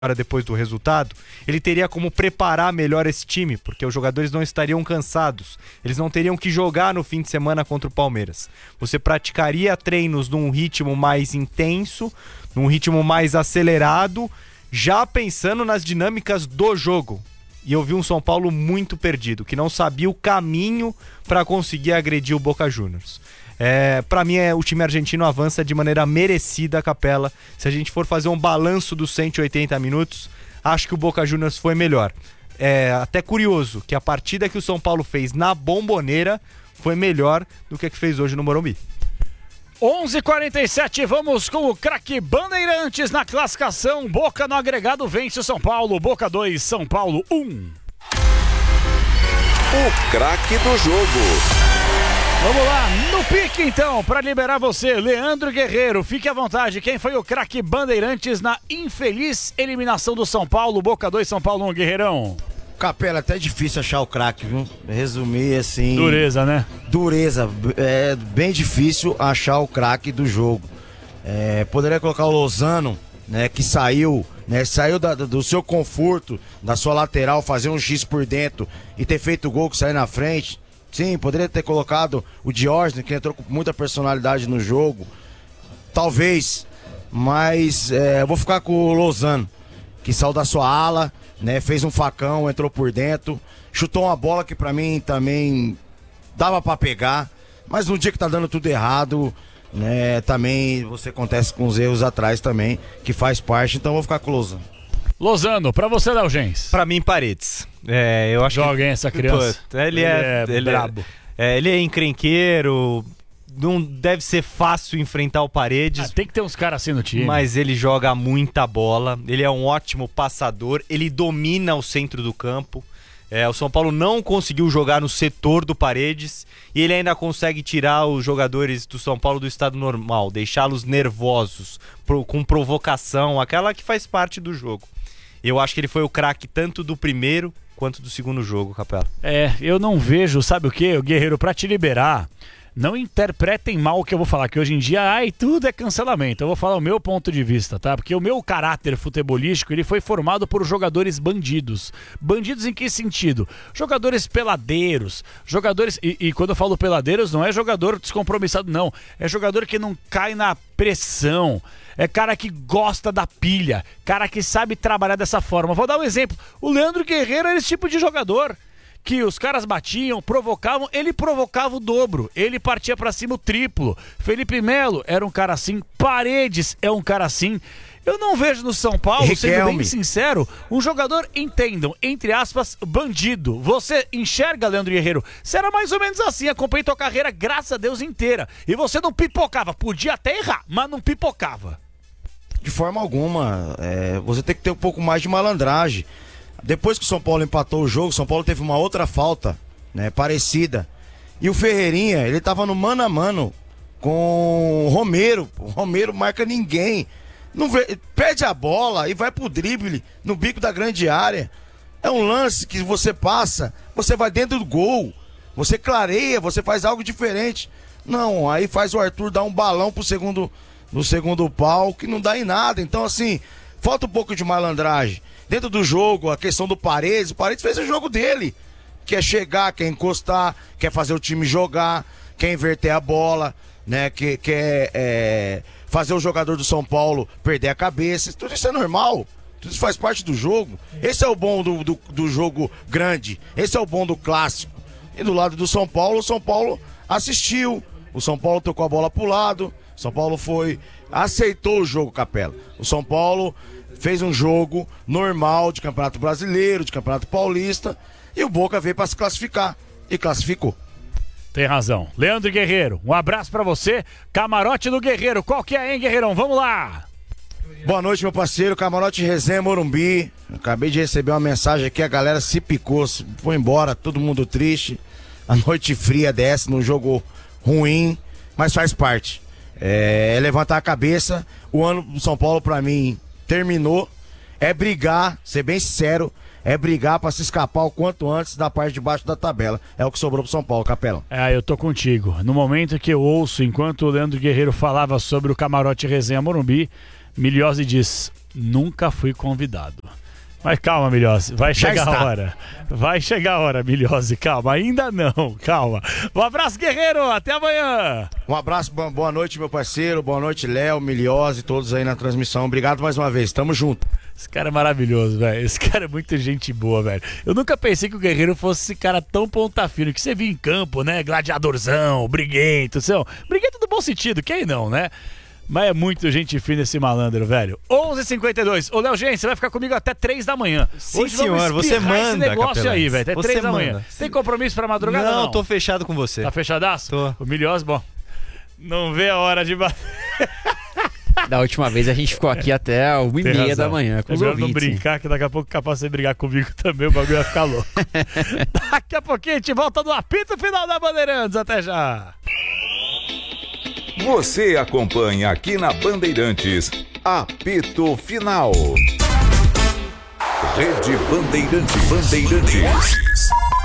depois do resultado, ele teria como preparar melhor esse time, porque os jogadores não estariam cansados, eles não teriam que jogar no fim de semana contra o Palmeiras. Você praticaria treinos num ritmo mais intenso, num ritmo mais acelerado, já pensando nas dinâmicas do jogo. E eu vi um São Paulo muito perdido, que não sabia o caminho para conseguir agredir o Boca Juniors. Para mim, o time argentino avança de maneira merecida, Capela. Se a gente for fazer um balanço dos 180 minutos, acho que o Boca Juniors foi melhor. É até curioso que a partida que o São Paulo fez na Bombonera foi melhor do que a que fez hoje no Morumbi. 11h47, vamos com o craque Bandeirantes na classificação. Boca no agregado vence o São Paulo. Boca 2, São Paulo 1. O craque do jogo. Vamos lá, no pique então, para liberar você, Leandro Guerreiro, fique à vontade. Quem foi o craque Bandeirantes na infeliz eliminação do São Paulo? Boca 2, São Paulo 1, Guerreirão. Capela, até difícil achar o craque, viu? Resumir assim... Dureza, né? Dureza, é bem difícil achar o craque do jogo. Poderia colocar o Lozano, né, que saiu do seu conforto, da sua lateral, fazer um X por dentro e ter feito o gol que saiu na frente. Sim, poderia ter colocado o Diógenes, que entrou com muita personalidade no jogo. Talvez, mas eu vou ficar com o Lozano, que saiu da sua ala, né, fez um facão, entrou por dentro, chutou uma bola que pra mim também dava pra pegar, mas no dia que tá dando tudo errado, né, também você acontece com os erros atrás também, que faz parte, então eu vou ficar com o Lozano. Lozano, pra você, Léo Gens. Pra mim, Paredes. Eu acho Joga, hein, essa criança. Pô, ele é brabo. Ele é encrenqueiro, não deve ser fácil enfrentar o Paredes. Tem que ter uns caras assim no time. Mas ele joga muita bola, ele é um ótimo passador, ele domina o centro do campo. O São Paulo não conseguiu jogar no setor do Paredes e ele ainda consegue tirar os jogadores do São Paulo do estado normal, deixá-los nervosos, com provocação, aquela que faz parte do jogo. Eu acho que ele foi o craque tanto do primeiro quanto do segundo jogo, Capela. Eu não vejo, sabe o quê? O Guerreiro, pra te liberar, não interpretem mal o que eu vou falar, que hoje em dia, tudo é cancelamento. Eu vou falar o meu ponto de vista, tá? Porque o meu caráter futebolístico, ele foi formado por jogadores bandidos. Bandidos em que sentido? Jogadores peladeiros, jogadores... E quando eu falo peladeiros, não é jogador descompromissado, não. É jogador que não cai na pressão. É cara que gosta da pilha, cara que sabe trabalhar dessa forma. Vou dar um exemplo. O Leandro Guerreiro era esse tipo de jogador. Que os caras batiam, provocavam, ele provocava o dobro, ele partia pra cima o triplo. Felipe Melo era um cara assim, Paredes é um cara assim. Eu não vejo no São Paulo, sendo bem sincero, um jogador, entendam, entre aspas, bandido. Você enxerga, Leandro Guerreiro? Você era mais ou menos assim, acompanhei tua carreira, graças a Deus, inteira. E você não pipocava, podia até errar, mas não pipocava. De forma alguma, você tem que ter um pouco mais de malandragem. Depois que o São Paulo empatou o jogo, o São Paulo teve uma outra falta, né, parecida. E o Ferreirinha, ele tava no mano a mano com o Romero. O Romero marca ninguém. Perde a bola e vai pro drible no bico da grande área. É um lance que você passa, você vai dentro do gol, você clareia, você faz algo diferente. Não, aí faz o Arthur dar um balão no segundo pau, que não dá em nada. Então, assim, falta um pouco de malandragem. Dentro do jogo, a questão do Paredes, o Paredes fez o jogo dele. Quer chegar, quer encostar, quer fazer o time jogar, quer inverter a bola, né? Quer fazer o jogador do São Paulo perder a cabeça. Tudo isso é normal, tudo isso faz parte do jogo. Esse é o bom do jogo grande, esse é o bom do clássico. E do lado do São Paulo, o São Paulo assistiu, o São Paulo tocou a bola pro lado, o São Paulo aceitou o jogo, Capela. O São Paulo fez um jogo normal de Campeonato Brasileiro, de Campeonato Paulista, e o Boca veio para se classificar, e classificou. Tem razão. Leandro Guerreiro, um abraço para você. Camarote do Guerreiro, qual que é, hein, Guerreirão? Vamos lá! Boa noite, meu parceiro, Camarote Resenha Morumbi. Acabei de receber uma mensagem aqui, a galera se picou, foi embora, todo mundo triste. A noite fria dessa, num jogo ruim, mas faz parte. Levantar a cabeça. O ano do São Paulo, para mim, terminou. É brigar, ser bem sincero, é brigar pra se escapar o quanto antes da parte de baixo da tabela. É o que sobrou pro São Paulo, Capela. Eu tô contigo. No momento que eu ouço, enquanto o Leandro Guerreiro falava sobre o Camarote Resenha Morumbi, Miliose diz: Nunca fui convidado. Mas calma, Milhose, vai chegar a hora. Vai chegar a hora, Milhose, calma. Ainda não, calma. Um abraço, Guerreiro, até amanhã. Um abraço, boa noite, meu parceiro. Boa noite, Léo, Milhose, todos aí na transmissão. Obrigado mais uma vez, tamo junto. Esse cara é maravilhoso, velho. Esse cara é muito gente boa, velho. Eu nunca pensei que o Guerreiro fosse esse cara tão ponta firme, que você via em campo, né? Gladiadorzão, briguento, briguento do bom sentido, quem não, né? Mas é muito gente fina esse malandro, velho. 11h52. Ô, Léo Gente, você vai ficar comigo até 3 da manhã. Sim, Hoje vamos senhor, você espirrar esse manda, negócio Capelães. aí, velho. Até Você 3 da manhã. manda. Tem compromisso pra madrugada? Não, tô fechado com você. Tá fechadaço? Tô. O Milhose, bom, não vê a hora de bater. Da última vez a gente ficou aqui até 1h30 da manhã com É os melhor não ouvintes. brincar, que daqui a pouco é capaz de você brigar comigo também, o bagulho vai ficar louco. Daqui a pouquinho a gente volta no apito final da Bandeirantes. Até já. Você acompanha aqui na Bandeirantes, apito final. Rede Bandeirantes.